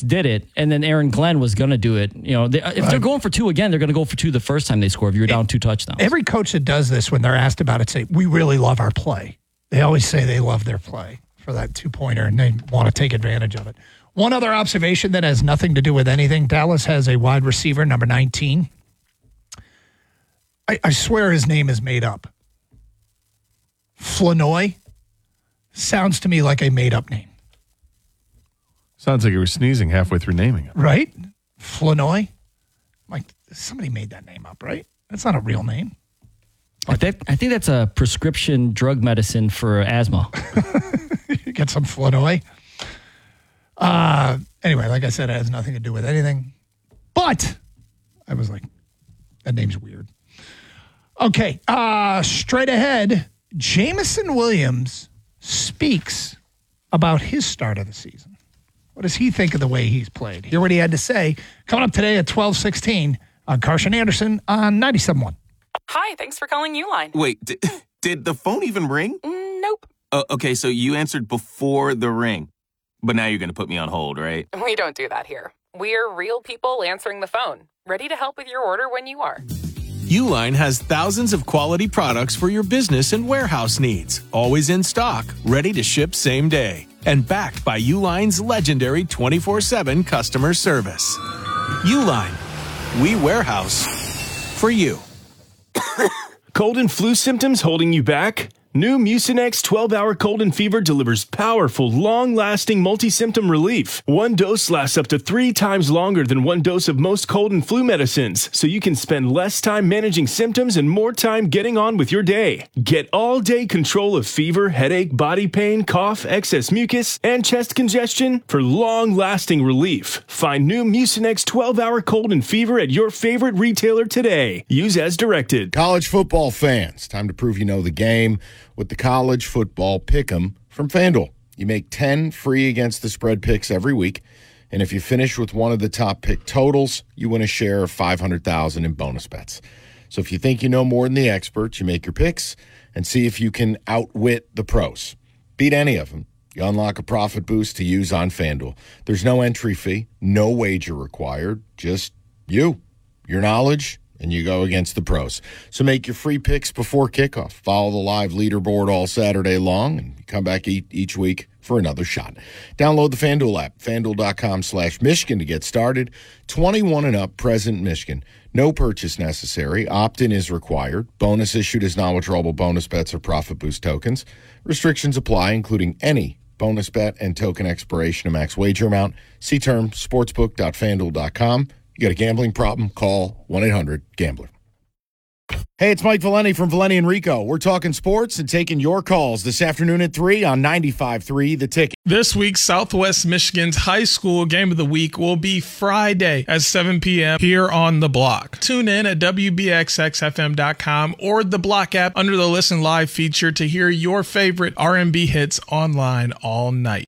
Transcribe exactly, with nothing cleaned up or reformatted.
Patriots did it, and then Aaron Glenn was going to do it. You know, they, if they're going for two again, they're going to go for two the first time they score if you're down two touchdowns. Every coach that does this, when they're asked about it, say, we really love our play. They always say they love their play for that two-pointer, and they want to take advantage of it. One other observation that has nothing to do with anything. Dallas has a wide receiver, number nineteen. I, I swear his name is made up. Flanoy sounds to me like a made-up name. Sounds like you were sneezing halfway through naming it. Right? Flanoy? Like, somebody made that name up, right? That's not a real name. I think, I think that's a prescription drug medicine for asthma. You get some Flanoy. Uh, anyway, like I said, it has nothing to do with anything. But I was like, that name's weird. Okay, uh, straight ahead, Jameson Williams speaks about his start of the season. What does he think of the way he's played? Hear what he had to say. Coming up today at twelve sixteen on Carson Anderson on ninety-seven point one. Hi, thanks for calling Uline. Wait, did, did the phone even ring? Mm, nope. Uh, okay, so you answered before the ring. But now you're going to put me on hold, right? We don't do that here. We're real people answering the phone, ready to help with your order when you are. Uline has thousands of quality products for your business and warehouse needs, always in stock, ready to ship same day, and backed by Uline's legendary twenty-four seven customer service. Uline, we warehouse for you. Cold and flu symptoms holding you back? New Mucinex twelve hour cold and fever delivers powerful, long-lasting multi-symptom relief. One dose lasts up to three times longer than one dose of most cold and flu medicines, so you can spend less time managing symptoms and more time getting on with your day. Get all-day control of fever, headache, body pain, cough, excess mucus, and chest congestion for long-lasting relief. Find new Mucinex twelve hour cold and fever at your favorite retailer today. Use as directed. College football fans, time to prove you know the game with the College Football Pick'em from FanDuel. You make ten free against the spread picks every week, and if you finish with one of the top pick totals, you win a share of five hundred thousand dollars in bonus bets. So if you think you know more than the experts, you make your picks and see if you can outwit the pros. Beat any of them. You unlock a profit boost to use on FanDuel. There's no entry fee, no wager required, just you, your knowledge, and you go against the pros. So make your free picks before kickoff. Follow the live leaderboard all Saturday long, and you come back each week for another shot. Download the FanDuel app, FanDuel.com slash Michigan to get started. twenty-one and up, present Michigan. No purchase necessary. Opt-in is required. Bonus issued as non-withdrawable bonus bets or profit boost tokens. Restrictions apply, including any bonus bet and token expiration of max wager amount. See term, sportsbook dot fanduel dot com. You got a gambling problem? Call one eight hundred gambler. Hey, it's Mike Valeni from Valeni and Rico. We're talking sports and taking your calls this afternoon at three on ninety-five three The Ticket. This week, Southwest Michigan's high school game of the week will be Friday at seven p.m. here on The Block. Tune in at W B X X F M dot com or the Block app under the Listen Live feature to hear your favorite R and B hits online all night.